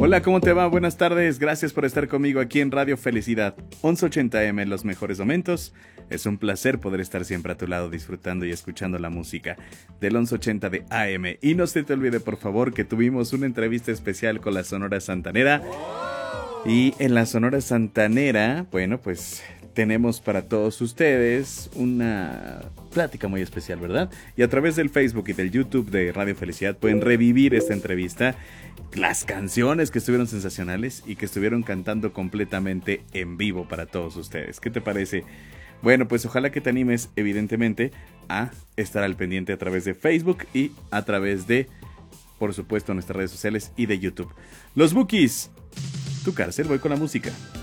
Hola, ¿cómo te va? Buenas tardes, gracias por estar conmigo aquí en Radio Felicidad 1180M, los mejores momentos. Es un placer poder estar siempre a tu lado disfrutando y escuchando la música del 1180 de AM. Y no se te olvide, por favor, que tuvimos una entrevista especial con la Sonora Santanera. Y en la Sonora Santanera, bueno, pues tenemos para todos ustedes una plática muy especial, ¿verdad? Y a través del Facebook y del YouTube de Radio Felicidad pueden revivir esta entrevista, las canciones que estuvieron sensacionales y que estuvieron cantando completamente en vivo para todos ustedes. ¿Qué te parece? Bueno, pues ojalá que te animes, evidentemente, a estar al pendiente a través de Facebook y a través de, por supuesto, nuestras redes sociales y de YouTube. Los Bukis, tu cárcel, voy con la música.